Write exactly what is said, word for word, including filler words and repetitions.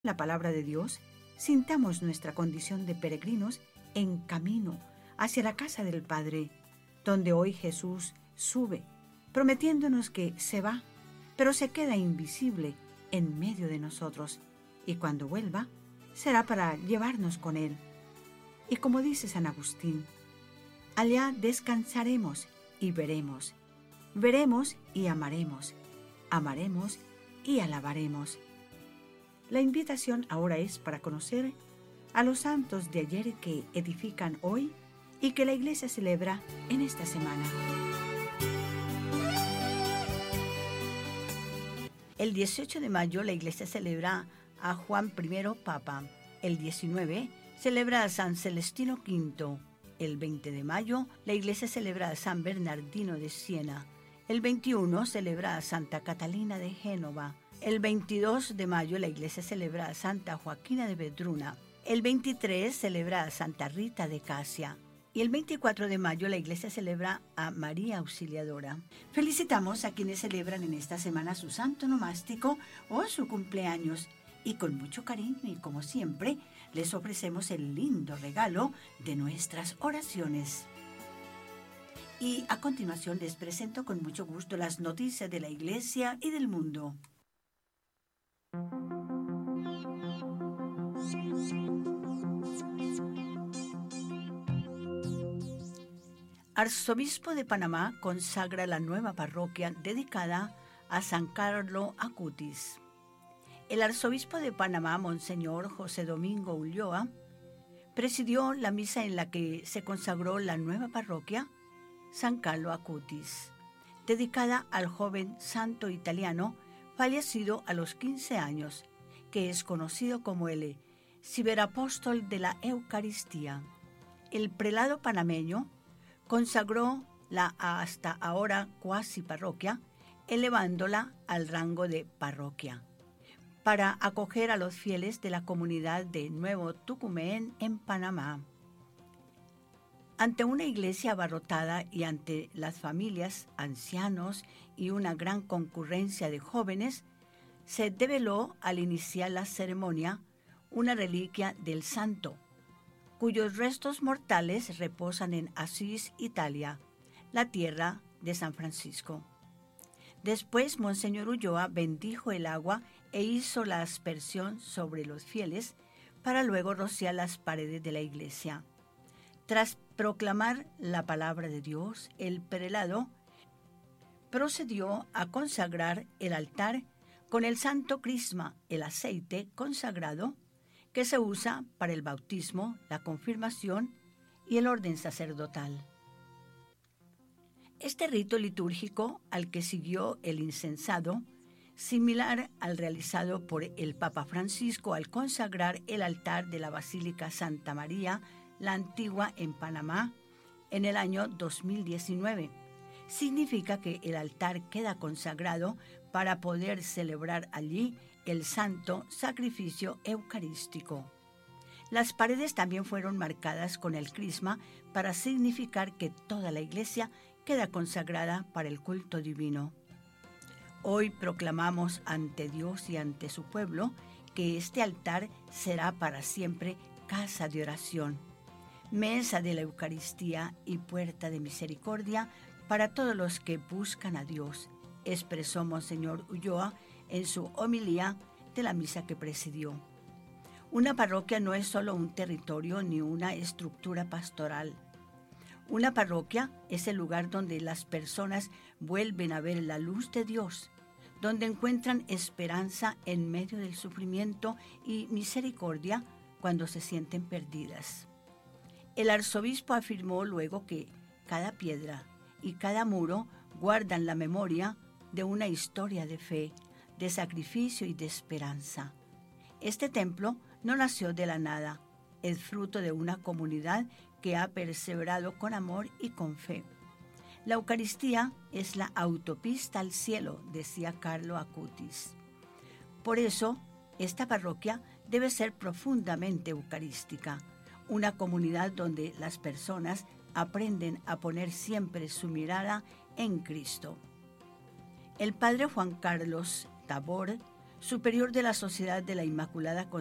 la palabra de Dios, sintamos nuestra condición de peregrinos en camino hacia la casa del Padre, donde hoy Jesús sube, prometiéndonos que se va, pero se queda invisible en medio de nosotros, y cuando vuelva, será para llevarnos con Él. Y como dice San Agustín, allá descansaremos y veremos, veremos y amaremos, amaremos y alabaremos. La invitación ahora es para conocer a los santos de ayer que edifican hoy y que la Iglesia celebra en esta semana. El dieciocho de mayo la Iglesia celebra a Juan primero Papa. El diecinueve celebra a San Celestino quinto. El veinte de mayo la Iglesia celebra a San Bernardino de Siena. El veintiuno celebra a Santa Catalina de Génova. El veintidós de mayo la Iglesia celebra a Santa Joaquina de Vedruna. El veintitrés celebra a Santa Rita de Casia. Y el veinticuatro de mayo la Iglesia celebra a María Auxiliadora. Felicitamos a quienes celebran en esta semana su santo nomástico o su cumpleaños. Y con mucho cariño y como siempre, les ofrecemos el lindo regalo de nuestras oraciones. Y a continuación les presento con mucho gusto las noticias de la Iglesia y del mundo. Arzobispo de Panamá consagra la nueva parroquia dedicada a San Carlo Acutis. El arzobispo de Panamá, Monseñor José Domingo Ulloa, presidió la misa en la que se consagró la nueva parroquia San Carlo Acutis, dedicada al joven santo italiano fallecido a los quince años, que es conocido como el ciberapóstol de la Eucaristía. El prelado panameño consagró la hasta ahora cuasi parroquia, elevándola al rango de parroquia, para acoger a los fieles de la comunidad de Nuevo Tucumén en Panamá. Ante una iglesia abarrotada y ante las familias, ancianos y una gran concurrencia de jóvenes, se develó al iniciar la ceremonia una reliquia del santo, cuyos restos mortales reposan en Asís, Italia, la tierra de San Francisco. Después, Monseñor Ulloa bendijo el agua e hizo la aspersión sobre los fieles para luego rociar las paredes de la iglesia. Tras proclamar la palabra de Dios, el prelado procedió a consagrar el altar con el santo crisma, el aceite consagrado que se usa para el bautismo, la confirmación y el orden sacerdotal. Este rito litúrgico al que siguió el incensado, similar al realizado por el Papa Francisco al consagrar el altar de la Basílica Santa María, la Antigua en Panamá, en el año dos mil diecinueve. Significa que el altar queda consagrado para poder celebrar allí el santo sacrificio eucarístico. Las paredes también fueron marcadas con el crisma para significar que toda la iglesia queda consagrada para el culto divino. Hoy proclamamos ante Dios y ante su pueblo que este altar será para siempre casa de oración, mesa de la Eucaristía y puerta de misericordia para todos los que buscan a Dios, expresó Monseñor Ulloa en su homilía de la misa que presidió. Una parroquia no es solo un territorio ni una estructura pastoral. Una parroquia es el lugar donde las personas vuelven a ver la luz de Dios, donde encuentran esperanza en medio del sufrimiento y misericordia cuando se sienten perdidas. El arzobispo afirmó luego que cada piedra y cada muro guardan la memoria de una historia de fe, de sacrificio y de esperanza. Este templo no nació de la nada, es fruto de una comunidad que ha perseverado con amor y con fe. La Eucaristía es la autopista al cielo, decía Carlo Acutis. Por eso, esta parroquia debe ser profundamente eucarística, una comunidad donde las personas aprenden a poner siempre su mirada en Cristo. El padre Juan Carlos Tabor superior de la Sociedad de la Inmaculada